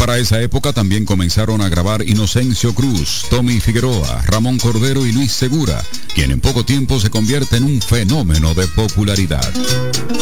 Para esa época también comenzaron a grabar Inocencio Cruz, Tommy Figueroa, Ramón Cordero y Luis Segura, quien en poco tiempo se convierte en un fenómeno de popularidad.